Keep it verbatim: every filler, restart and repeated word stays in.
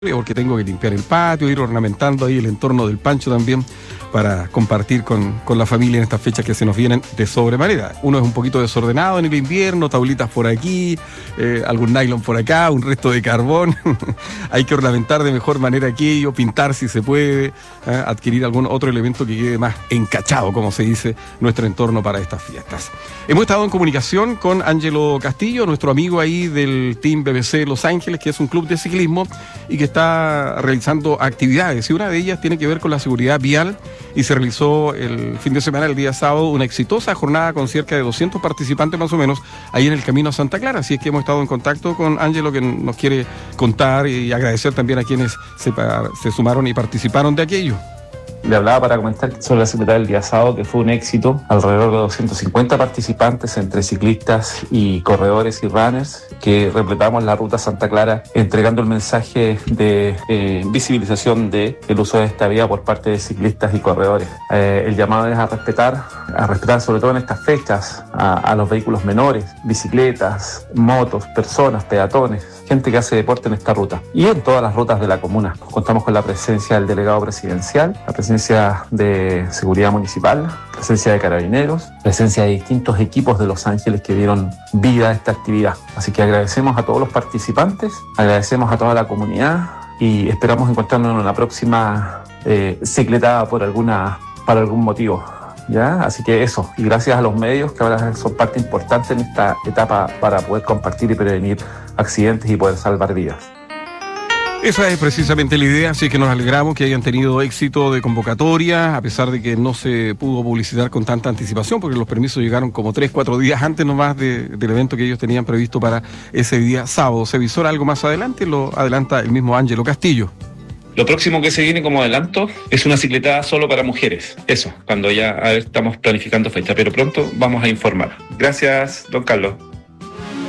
porque tengo que limpiar el patio, ir ornamentando ahí el entorno del Pancho también para compartir con, con la familia en estas fechas que se nos vienen de sobremanera. Uno es un poquito desordenado en el invierno, tablitas por aquí, eh, algún nylon por acá, un resto de carbón. Hay que ornamentar de mejor manera aquello, pintar si se puede, eh, adquirir algún otro elemento que quede más encachado, como se dice, nuestro entorno para estas fiestas. Hemos estado en comunicación con Ángelo Castillo, nuestro amigo ahí del Team B B C Los Ángeles, que es un club de ciclismo y que está realizando actividades, y una de ellas tiene que ver con la seguridad vial, y se realizó el fin de semana, el día sábado, una exitosa jornada con cerca de doscientos participantes más o menos, ahí en el Camino a Santa Clara. Así es que hemos estado en contacto con Ángelo, que nos quiere contar, y agradecer también a quienes se, se sumaron y participaron de aquello. Le hablaba para comentar sobre la seguridad del día sábado, que fue un éxito. Alrededor de doscientos cincuenta participantes entre ciclistas y corredores y runners, que repletamos la ruta Santa Clara entregando el mensaje de eh, visibilización del uso de esta vía por parte de ciclistas y corredores. Eh, el llamado es a respetar, a respetar sobre todo en estas fechas a, a los vehículos menores, bicicletas, motos, personas, peatones, gente que hace deporte en esta ruta y en todas las rutas de la comuna. Contamos con la presencia del delegado presidencial, la presencia de seguridad municipal, presencia de carabineros, presencia de distintos equipos de Los Ángeles que dieron vida a esta actividad. Así que agradecemos a todos los participantes, agradecemos a toda la comunidad y esperamos encontrarnos en una próxima eh, cicletada por alguna, para algún motivo. ¿Ya? Así que eso, y gracias a los medios que ahora son parte importante en esta etapa para poder compartir y prevenir accidentes y poder salvar vidas. Esa es precisamente la idea, así que nos alegramos que hayan tenido éxito de convocatoria, a pesar de que no se pudo publicitar con tanta anticipación, porque los permisos llegaron como tres, cuatro días antes nomás de, del evento que ellos tenían previsto para ese día sábado. ¿Se visora algo más adelante? Lo adelanta el mismo Ángelo Castillo. Lo próximo que se viene como adelanto es una cicletada solo para mujeres. Eso, cuando ya a ver, estamos planificando fecha, pero pronto vamos a informar. Gracias, don Carlos.